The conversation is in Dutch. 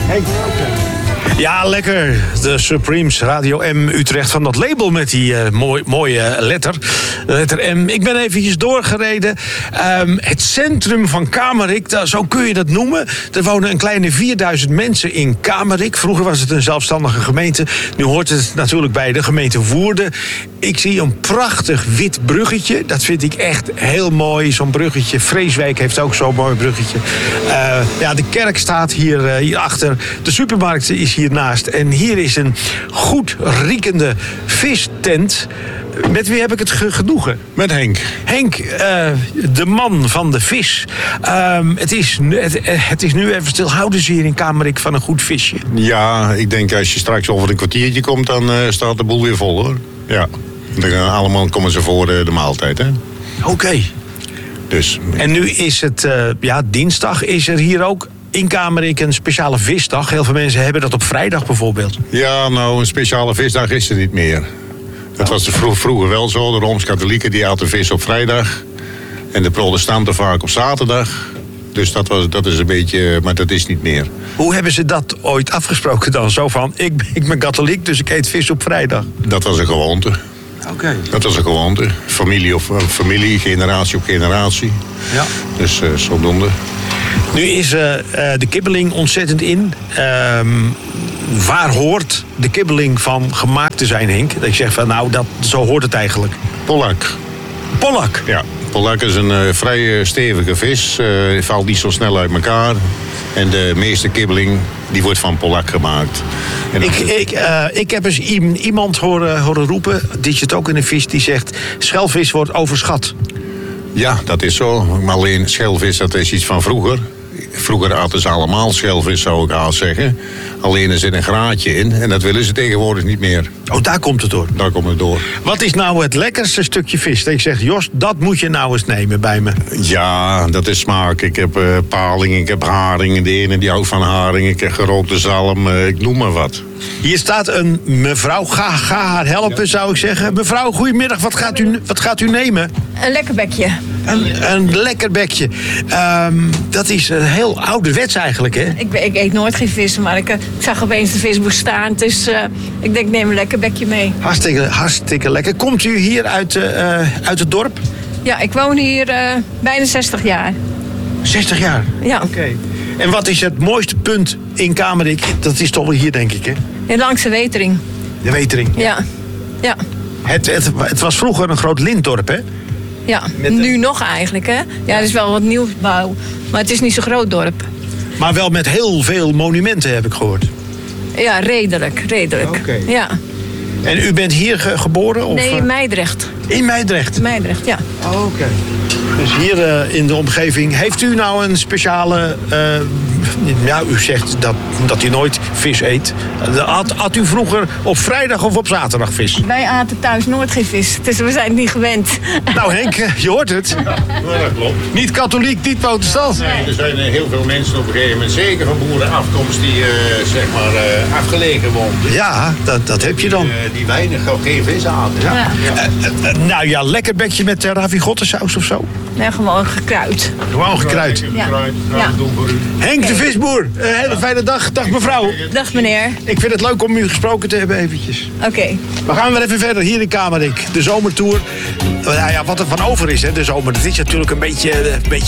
Henk, ja, lekker. De Supremes, Radio M Utrecht van dat label met die mooie letter M. Ik ben eventjes doorgereden. Het centrum van Kamerik, zo kun je dat noemen. Er wonen een kleine 4000 mensen in Kamerik. Vroeger was het een zelfstandige gemeente. Nu hoort het natuurlijk bij de gemeente Woerden. Ik zie een prachtig wit bruggetje. Dat vind ik echt heel mooi, zo'n bruggetje. Vreeswijk heeft ook zo'n mooi bruggetje. Ja, de kerk staat hierachter. De supermarkt is hiernaast. En hier is een goed riekende vistent. Met wie heb ik het genoegen? Met Henk. Henk, de man van de vis. Het is nu even stil. Houden ze hier in Kamerik van een goed visje? Ja, ik denk als je straks over een kwartiertje komt, dan staat de boel weer vol, hoor. Ja, dan allemaal komen ze voor de maaltijd, hè. Oké. Dus. En nu is het, dinsdag is er hier ook in Kamerik een speciale visdag. Heel veel mensen hebben dat op vrijdag bijvoorbeeld. Ja, nou, een speciale visdag is er niet meer. Dat was vroeger wel zo. De Rooms-Katholieken die aten vis op vrijdag. En de protestanten vaak op zaterdag. Dus dat is een beetje, maar dat is niet meer. Hoe hebben ze dat ooit afgesproken dan? Zo van, ik ben katholiek, dus ik eet vis op vrijdag. Dat was een gewoonte. Oké. Dat was een gewoonte. Familie, generatie op generatie. Ja. Dus zodoende. Nu is de kibbeling ontzettend in. Waar hoort de kibbeling van gemaakt te zijn, Henk? Dat je zegt van, nou, zo hoort het eigenlijk. Pollak. Pollak? Ja, pollak is een vrij stevige vis. Valt niet zo snel uit elkaar. En de meeste kibbeling die wordt van pollak gemaakt. En ik heb eens iemand horen roepen, dit zit ook in de vis, die zegt, schelvis wordt overschat. Ja, dat is zo. Maar alleen schelvis, dat is iets van vroeger. Vroeger aten ze allemaal schelvis, zou ik haast zeggen. Alleen er zit een graadje in en dat willen ze tegenwoordig niet meer. Oh, daar komt het door? Daar komt het door. Wat is nou het lekkerste stukje vis? Dat ik zeg, Jos, dat moet je nou eens nemen bij me. Ja, dat is smaak. Ik heb paling, ik heb haring. De ene die houdt van haring. Ik heb gerookte zalm. Ik noem maar wat. Hier staat een mevrouw. Ga haar helpen, zou ik zeggen. Mevrouw, goedemiddag. Wat gaat u nemen? Een lekker bekje. Een lekker bekje. Dat is heel ouderwets eigenlijk, hè? Ik eet nooit geen vis, maar ik zag opeens de visboer staan. Dus ik denk, neem een lekker bekje mee. Hartstikke lekker. Komt u hier uit het dorp? Ja, ik woon hier bijna 60 jaar. 60 jaar? Ja. Oké. En wat is het mooiste punt in Kamerik? Dat is toch wel hier, denk ik, hè? Ja, langs de Wetering. De Wetering? Ja. Het was vroeger een groot lintdorp, hè? Ja, nu nog eigenlijk, hè? Ja, er is wel wat nieuwbouw, maar het is niet zo'n groot dorp. Maar wel met heel veel monumenten, heb ik gehoord. Ja, redelijk. Oké. Ja. En u bent hier geboren? Of? Nee, in Meidrecht. In Meidrecht? Meidrecht, ja. Oké. Dus hier in de omgeving. Heeft u nou een speciale... u zegt dat u nooit vis eet. Had u vroeger op vrijdag of op zaterdag vis? Wij aten thuis nooit geen vis, dus we zijn het niet gewend. Nou Henk, je hoort het. Ja, dat klopt. Niet katholiek, niet protestant. Nee, er zijn heel veel mensen op een gegeven moment, zeker van boerenafkomst, die afgelegen woonden. Ja, dat heb je dan. Die weinig of geen vis aten. Ja. Nou ja, lekker bekje met ravigottensaus of zo. Nee, gewoon gekruid. Gewoon gekruid. Ja. Doen voor u. Henk de visboer, een hele fijne dag. Dag mevrouw. Dag meneer. Ik vind het leuk om u gesproken te hebben eventjes. Oké. We gaan weer even verder hier in Kamerik. De zomertour. Nou ja, wat er van over is, hè, de zomer. Dat is natuurlijk een beetje